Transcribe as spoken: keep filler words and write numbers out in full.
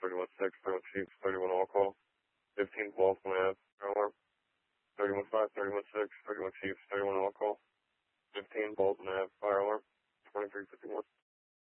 thirty-one six, thirty-one Chiefs, thirty-one all call. fifteen Baldwin Ave, fire alarm. thirty-one five, thirty-one six, thirty-one Chiefs, thirty-one all call. fifteen Baldwin Ave, fire alarm. twenty-three fifty-one.